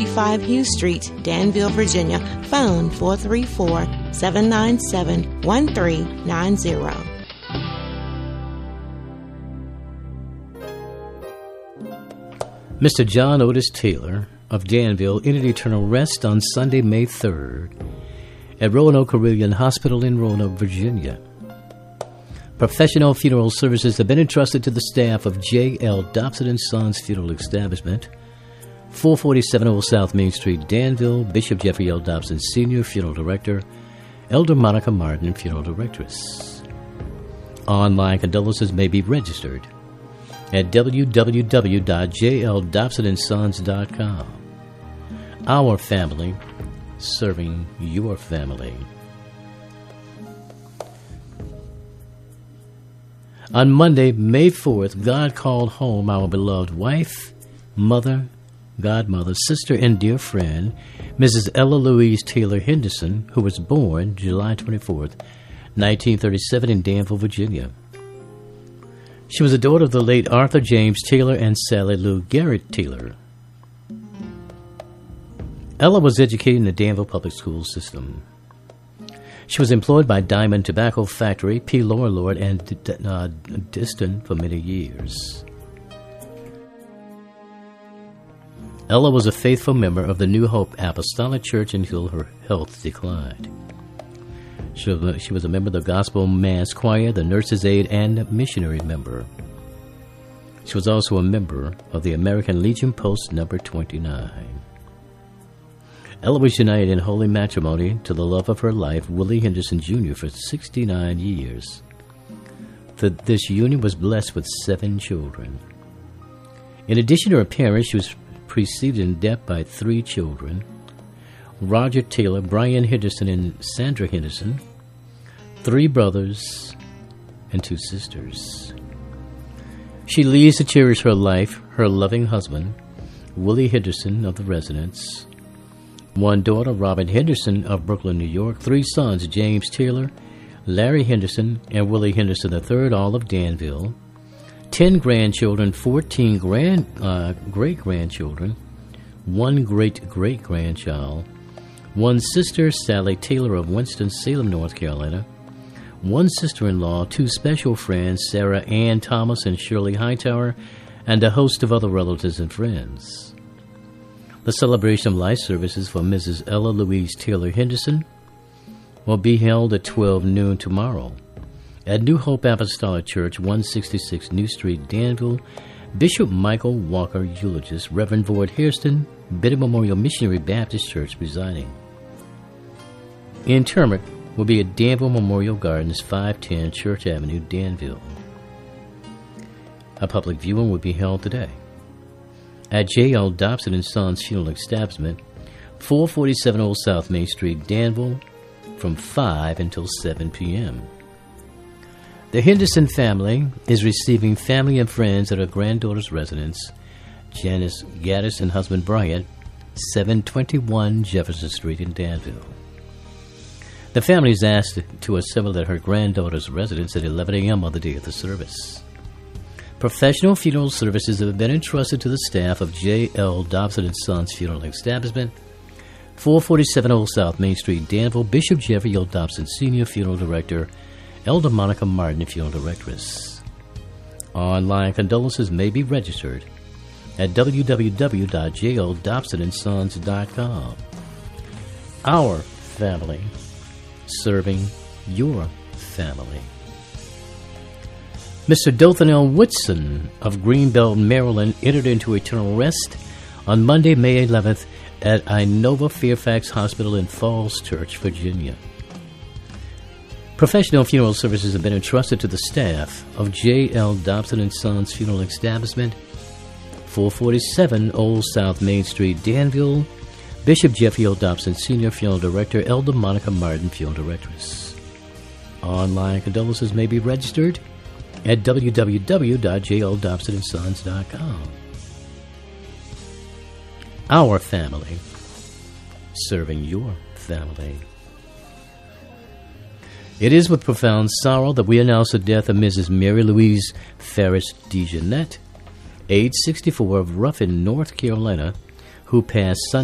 155 Hughes Street, Danville, Virginia. Phone 434-797-1390. Mr. John Otis Taylor of Danville entered eternal rest on Sunday, May 3rd at Roanoke Aurelian Hospital in Roanoke, Virginia. Professional funeral services have been entrusted to the staff of J.L. Dobson & Sons Funeral Establishment, 447 Old South Main Street, Danville. Bishop Jeffrey L. Dobson, Sr., Funeral Director. Elder Monica Martin, Funeral Directress. Online condolences may be registered at www.jldobsonsons.com. Our family, serving your family. On Monday, May 4th, God called home our beloved wife, mother, godmother, sister, and dear friend, Mrs. Ella Louise Taylor Henderson, who was born July 24th, 1937 in Danville, Virginia. She was the daughter of the late Arthur James Taylor and Sally Lou Garrett Taylor. Ella was educated in the Danville Public School system. She was employed by Diamond Tobacco Factory, P. Lord, and Diston for many years. Ella was a faithful member of the New Hope Apostolic Church until her health declined. She was a member of the Gospel Mass Choir, the Nurses' Aid, and missionary member. She was also a member of the American Legion Post No. 29. Ella was united in holy matrimony to the love of her life, Willie Henderson Jr., for 69 years. This union was blessed with 7 children. In addition to her parents, she was preceded in death by 3 children: Roger Taylor, Brian Henderson, and Sandra Henderson, 3 brothers, and 2 sisters. She leaves to cherish her life, her loving husband, Willie Henderson of the Residence, 1 daughter, Robin Henderson of Brooklyn, New York, 3 sons, James Taylor, Larry Henderson, and Willie Henderson III, all of Danville, 10 grandchildren, 14 great-grandchildren, 1 great-great-grandchild, 1 sister, Sally Taylor of Winston-Salem, North Carolina, 1 sister-in-law, 2 special friends, Sarah Ann Thomas and Shirley Hightower, and a host of other relatives and friends. The celebration of life services for Mrs. Ella Louise Taylor Henderson will be held at 12 noon tomorrow at New Hope Apostolic Church, 166 New Street, Danville. Bishop Michael Walker, eulogist, Reverend Voigt Hairston, Biddy Memorial Missionary Baptist Church, presiding. Interment will be at Danville Memorial Gardens, 510 Church Avenue, Danville. A public viewing will be held today at J.L. Dobson & Sons Funeral Establishment, 447 Old South Main Street, Danville, from 5 until 7 p.m. The Henderson family is receiving family and friends at her granddaughter's residence, Janice Gaddis and husband Bryant, 721 Jefferson Street in Danville. The family is asked to assemble at her granddaughter's residence at 11 a.m. on the day of the service. Professional funeral services have been entrusted to the staff of J.L. Dobson & Sons Funeral Establishment, 447 Old South Main Street, Danville. Bishop Jeffrey L. Dobson, Sr., Funeral Director. Elder Monica Martin, Funeral Directress. Online condolences may be registered at www.jldobsonsons.com. Our family, serving your family. Mr. Dothan L. Woodson of Greenbelt, Maryland, entered into eternal rest on Monday, May 11th at Inova Fairfax Hospital in Falls Church, Virginia. Professional funeral services have been entrusted to the staff of J.L. Dobson & Sons Funeral Establishment, 447 Old South Main Street, Danville. Bishop Jeffrey L. Dobson, Sr., Funeral Director. Elder Monica Martin, Funeral Directress. Online condolences may be registered at www.jldobsonsons.com. Our family, serving your family. It is with profound sorrow that we announce the death of Mrs. Mary Louise Ferris DeJeanette, age 64, of Ruffin, North Carolina, who passed Sunday